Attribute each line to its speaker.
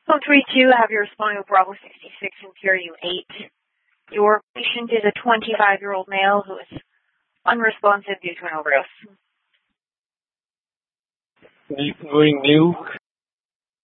Speaker 1: 132, have your responding Bravo 66 Imperium 8. Your patient is a 25-year-old male who is unresponsive due to an overdose.
Speaker 2: Going new.